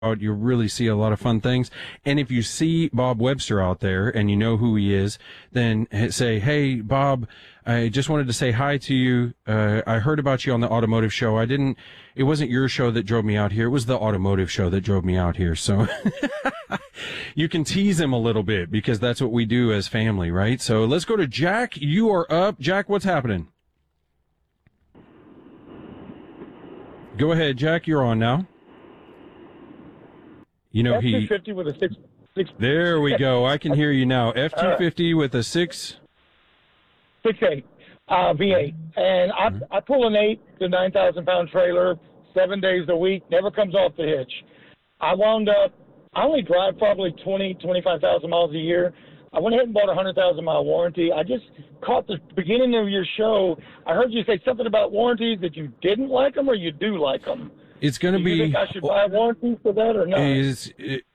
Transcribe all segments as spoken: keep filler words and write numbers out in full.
You'll really see a lot of fun things. And if you see Bob Webster out there and you know who he is, then say, hey, Bob, I just wanted to say hi to you. Uh, I heard about you on the automotive show. I didn't, it wasn't your show that drove me out here. It was the automotive show that drove me out here. So you can tease him a little bit because that's what we do as family, right? So let's go to Jack. You are up. Jack, what's happening? Go ahead, Jack. You're on now. You know, F he. two fifty with a six. six There we go. I can hear you now. F two fifty with a six. Six eight, uh, V eight, and I Mm-hmm. I pull an eight to nine thousand pound trailer seven days a week. Never comes off the hitch. I wound up. I only drive probably twenty twenty five thousand miles a year. I went ahead and bought a hundred thousand mile warranty. I just caught the beginning of your show. I heard you say something about warranties that you didn't like them or you do like them. It's going to Do be. you think I should buy a warranty for that or not? Is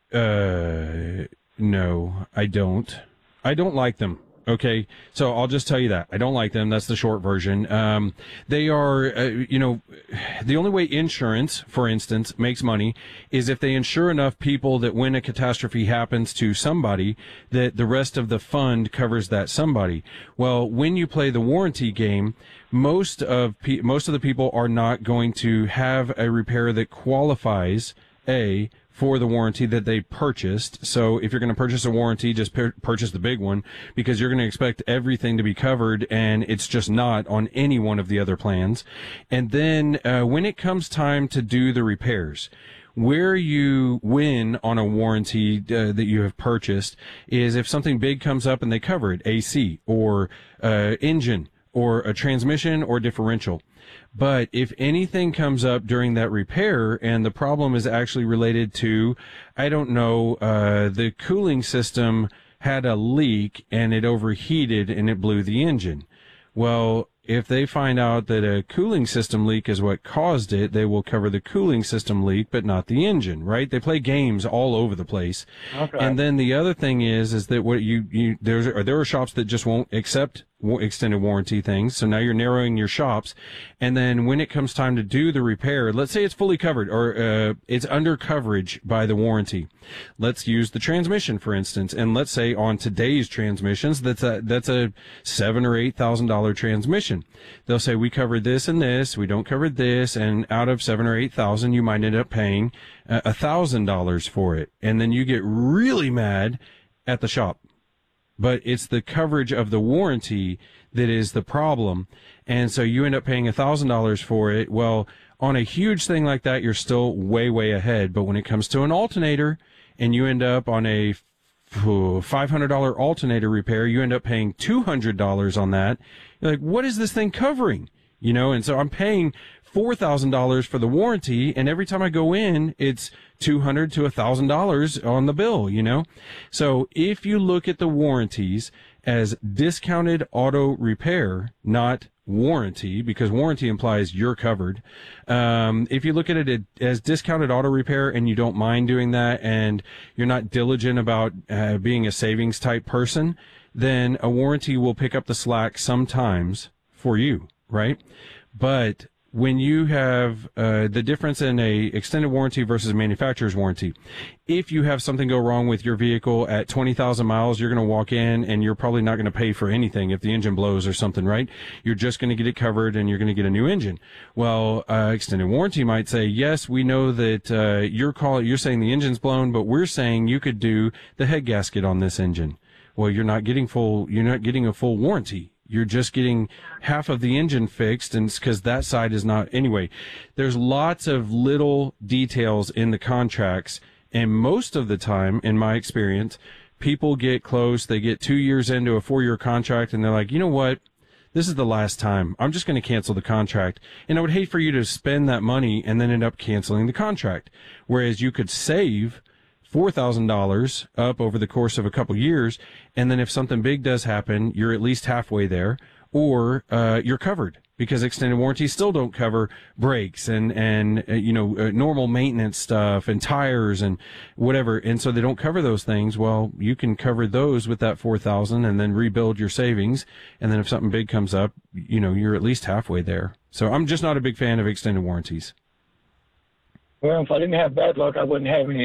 uh no, I don't. I don't like them. Okay, so I'll just tell you that I don't like them. That's the short version. Um, they are, uh, you know, the only way insurance, for instance, makes money is if they insure enough people that when a catastrophe happens to somebody, that the rest of the fund covers that somebody. Well, when you play the warranty game, most of pe- most of the people are not going to have a repair that qualifies a for the warranty that they purchased. So if you're going to purchase a warranty, just pur- purchase the big one because you're going to expect everything to be covered and it's just not on any one of the other plans. And then uh, when it comes time to do the repairs, where you win on a warranty uh, that you have purchased is if something big comes up and they cover it, A C or uh, engine or a transmission or differential. But if anything comes up during that repair and the problem is actually related to, I don't know, uh, the cooling system had a leak and it overheated and it blew the engine. Well, if they find out that a cooling system leak is what caused it, they will cover the cooling system leak, but not the engine, right? They play games all over the place. Okay. And then the other thing is, is that what you, you, there's, are, there are shops that just won't accept extended warranty things. So now you're narrowing your shops. And then when it comes time to do the repair, let's say it's fully covered or, uh, it's under coverage by the warranty. Let's use the transmission, for instance. And let's say on today's transmissions, that's a, that's a seven or eight thousand dollar transmission. They'll say we covered this and this, we don't cover this, and out of seven or eight thousand, you might end up paying a thousand dollars for it. And then you get really mad at the shop. But it's the coverage of the warranty that is the problem. And so you end up paying a thousand dollars for it. Well, on a huge thing like that, you're still way, way ahead. But when it comes to an alternator and you end up on a five hundred dollar alternator repair, you end up paying two hundred dollars on that. You're like, what is this thing covering? You know, and so I'm paying four thousand dollars for the warranty, and every time I go in, it's two hundred to one thousand dollars on the bill, you know? So if you look at the warranties as discounted auto repair, not warranty, because warranty implies you're covered. Um, if you look at it as discounted auto repair and you don't mind doing that and you're not diligent about uh, being a savings type person, then a warranty will pick up the slack sometimes for you, right? But when you have uh, the difference in a extended warranty versus a manufacturer's warranty, if you have something go wrong with your vehicle at twenty thousand miles, you're going to walk in and you're probably not going to pay for anything if the engine blows or something, right? You're just going to get it covered and you're going to get a new engine. Well, uh, extended warranty might say, yes, we know that uh, you're call you're saying the engine's blown, but we're saying you could do the head gasket on this engine. Well, you're not getting full, you're not getting a full warranty. You're just getting half of the engine fixed, and it's because that side is not. Anyway, there's lots of little details in the contracts, and most of the time, in my experience, people get close. They get two years into a four-year contract, and they're like, you know what? This is the last time. I'm just going to cancel the contract. And I would hate for you to spend that money and then end up canceling the contract. Whereas you could save four thousand dollars up over the course of a couple years, and then if something big does happen, you're at least halfway there, or uh, you're covered, because extended warranties still don't cover brakes and, and uh, you know, uh, normal maintenance stuff and tires and whatever, and so they don't cover those things. Well, you can cover those with that four thousand dollars and then rebuild your savings, and then if something big comes up, you know, you're at least halfway there. So I'm just not a big fan of extended warranties. Well, if I didn't have bad luck, I wouldn't have any